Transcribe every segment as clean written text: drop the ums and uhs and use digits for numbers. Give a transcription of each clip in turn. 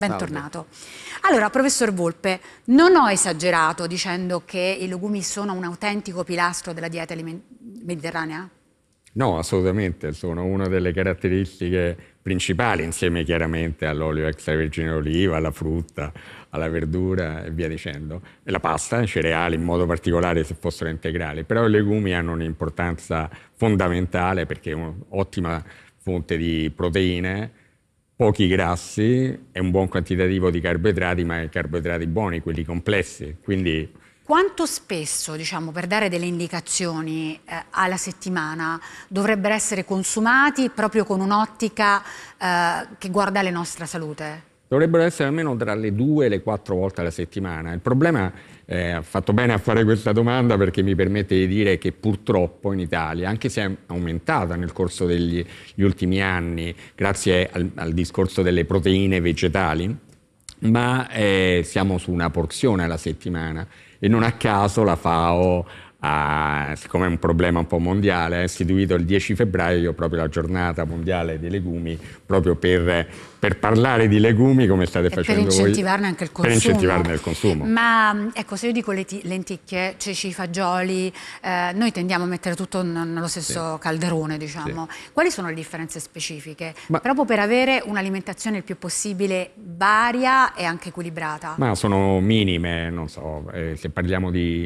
Bentornato. Allora, professor Volpe, non ho esagerato dicendo che i legumi sono un autentico pilastro della dieta mediterranea? No, assolutamente, sono una delle caratteristiche principali, insieme chiaramente all'olio extravergine d'oliva, alla frutta, alla verdura e via dicendo. E la pasta, i cereali in modo particolare se fossero integrali, però i legumi hanno un'importanza fondamentale perché è un'ottima fonte di proteine, pochi grassi e un buon quantitativo di carboidrati, ma i carboidrati buoni, quelli complessi. Quindi quanto spesso, diciamo, per dare delle indicazioni alla settimana, dovrebbero essere consumati proprio con un'ottica che guarda alla nostra salute? Dovrebbero essere almeno tra le 2 e le 4 volte alla settimana. Il problema, ha fatto bene a fare questa domanda perché mi permette di dire che purtroppo in Italia, anche se è aumentata nel corso degli ultimi anni, grazie al discorso delle proteine vegetali, ma siamo su una porzione alla settimana e non a caso la FAO, siccome è un problema un po' mondiale, ha istituito il 10 febbraio proprio la giornata mondiale dei legumi, proprio per parlare di legumi come state facendo voi. Per incentivarne anche il consumo. Per incentivarne il consumo. Ma ecco, se io dico lenticchie, ceci, fagioli, noi tendiamo a mettere tutto nello stesso calderone, diciamo. Sì. Quali sono le differenze specifiche? Proprio per avere un'alimentazione il più possibile varia e anche equilibrata. Ma sono minime, non so, se parliamo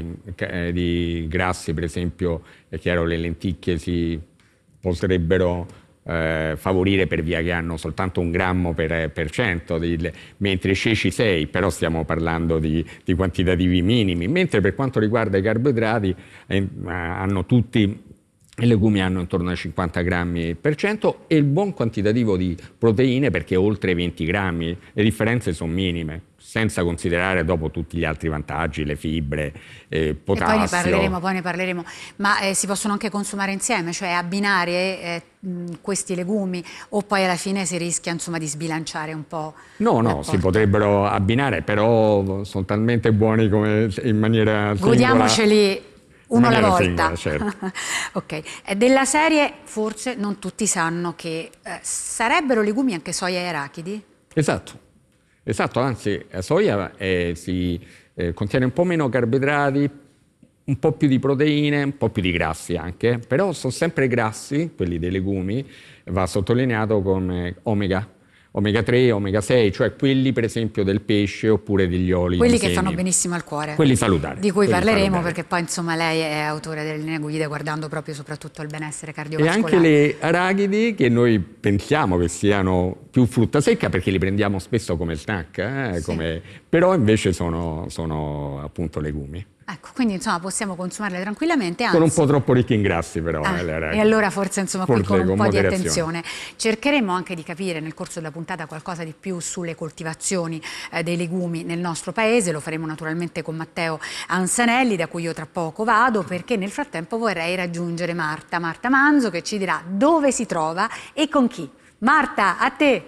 di grassi, per esempio, è chiaro le lenticchie si potrebbero favorire per via che hanno soltanto 1 grammo per cento, mentre i ceci 6, però stiamo parlando di quantitativi minimi, mentre per quanto riguarda i carboidrati hanno tutti. I legumi hanno intorno ai 50 grammi per cento e il buon quantitativo di proteine perché oltre i 20 grammi, le differenze sono minime, senza considerare dopo tutti gli altri vantaggi, le fibre, potassio. E poi ne parleremo. Ma si possono anche consumare insieme, cioè abbinare questi legumi o poi alla fine si rischia insomma di sbilanciare un po'? No, si potrebbero abbinare, però sono talmente buoni come in maniera singola. Godiamoceli uno alla volta. Singola, certo. Ok, della serie forse non tutti sanno che sarebbero legumi anche soia e arachidi? Esatto, anzi la soia contiene un po' meno carboidrati, un po' più di proteine, un po' più di grassi anche, però sono sempre grassi, quelli dei legumi, va sottolineato come omega 3, omega 6, cioè quelli per esempio del pesce oppure degli oli. Quelli che fanno benissimo al cuore. Quelli salutari. Di cui parleremo perché poi insomma lei è autore delle linee guida guardando proprio soprattutto il benessere cardiovascolare. E anche le arachidi che noi pensiamo che siano più frutta secca perché li prendiamo spesso come snack, sì. Però invece sono appunto legumi. Ecco, quindi insomma possiamo consumarle tranquillamente, anzi, sono un po' troppo ricchi in grassi però. E allora forse insomma qui con un po' di attenzione. Cercheremo anche di capire nel corso della puntata qualcosa di più sulle coltivazioni dei legumi nel nostro paese, lo faremo naturalmente con Matteo Ansanelli, da cui io tra poco vado, perché nel frattempo vorrei raggiungere Marta Manzo, che ci dirà dove si trova e con chi. Marta, a te!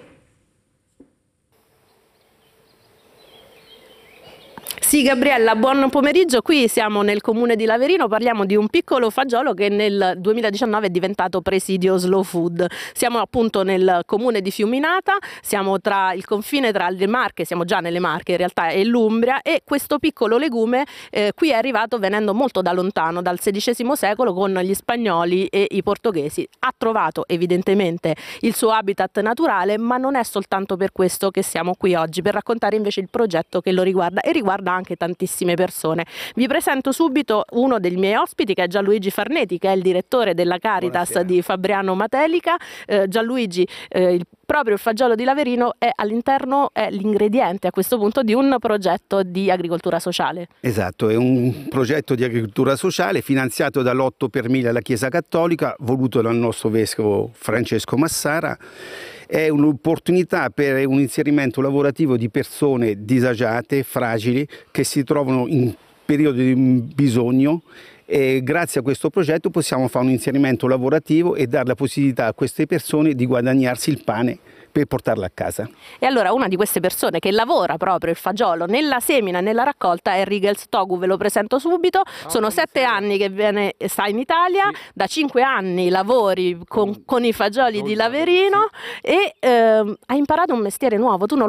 Sì, Gabriella, buon pomeriggio. Qui siamo nel comune di Laverino, parliamo di un piccolo fagiolo che nel 2019 è diventato presidio slow food. Siamo appunto nel comune di Fiuminata, siamo tra il confine tra le Marche, siamo già nelle Marche in realtà, e l'Umbria, e questo piccolo legume qui è arrivato venendo molto da lontano, dal XVI secolo, con gli spagnoli e i portoghesi. Ha trovato evidentemente il suo habitat naturale, ma non è soltanto per questo che siamo qui oggi, per raccontare invece il progetto che lo riguarda e riguarda anche tantissime persone. Vi presento subito uno dei miei ospiti, che è Gianluigi Farneti, che è il direttore della Caritas. Buonasera. Di Fabriano Matelica. Gianluigi, proprio il fagiolo di Laverino è all'interno, è l'ingrediente a questo punto di un progetto di agricoltura sociale. Esatto, è un progetto di agricoltura sociale finanziato dall'8 per 1000 alla Chiesa Cattolica, voluto dal nostro vescovo Francesco Massara. È un'opportunità per un inserimento lavorativo di persone disagiate, fragili, che si trovano in periodo di bisogno, e grazie a questo progetto possiamo fare un inserimento lavorativo e dare la possibilità a queste persone di guadagnarsi il pane per portarla a casa. E allora una di queste persone che lavora proprio il fagiolo nella semina e nella raccolta è Rigels Togu, ve lo presento subito. Sono 7 anzi. anni che sta in Italia, sì. Da 5 anni lavori con i fagioli di Laverino, sì. E hai imparato un mestiere nuovo. Tu non